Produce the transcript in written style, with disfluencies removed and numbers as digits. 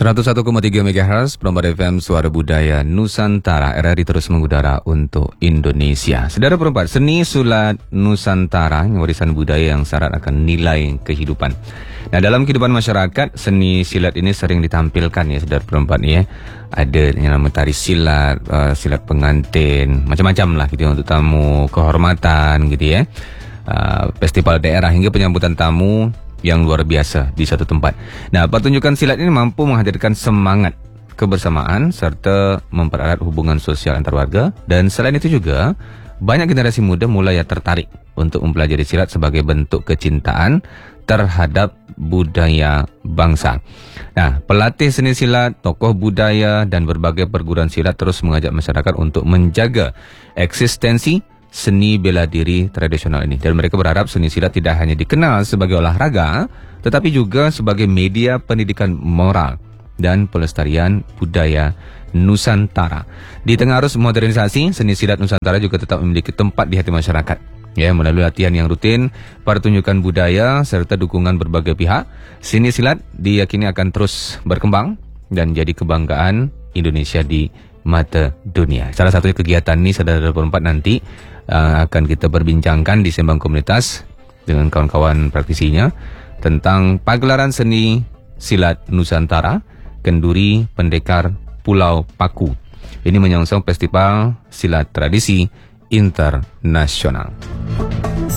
101,3 MHz, Perempat FM, Suara Budaya Nusantara. RRI terus mengudara untuk Indonesia. Saudara perempat, seni sulap Nusantara, warisan budaya yang syarat akan nilai kehidupan. Nah, dalam kehidupan masyarakat, seni silat ini sering ditampilkan ya, saudara perempat ya. Ada yang namanya tari silat, silat pengantin, macam-macam lah gitu untuk tamu kehormatan gitu ya. Festival daerah hingga penyambutan tamu yang luar biasa di satu tempat. Nah, pertunjukan silat ini mampu menghadirkan semangat kebersamaan serta mempererat hubungan sosial antar warga. Dan selain itu juga, banyak generasi muda mulai tertarik untuk mempelajari silat sebagai bentuk kecintaan terhadap budaya bangsa. Nah, pelatih seni silat, tokoh budaya, dan berbagai perguruan silat terus mengajak masyarakat untuk menjaga eksistensi seni bela diri tradisional ini. Dan mereka berharap seni silat tidak hanya dikenal sebagai olahraga, tetapi juga sebagai media pendidikan moral dan pelestarian budaya Nusantara. Di tengah arus modernisasi, seni silat Nusantara juga tetap memiliki tempat di hati masyarakat. Ya, melalui latihan yang rutin, pertunjukan budaya, serta dukungan berbagai pihak, seni silat diyakini akan terus berkembang dan jadi kebanggaan Indonesia di mata dunia. Salah satu kegiatan ini, saudara perempat, nanti akan kita perbincangkan di Sembang Komunitas dengan kawan-kawan praktisinya tentang pagelaran seni silat Nusantara Kenduri Pendekar Pulau Paku. Ini menyongsong Festival Silat Tradisi Internasional.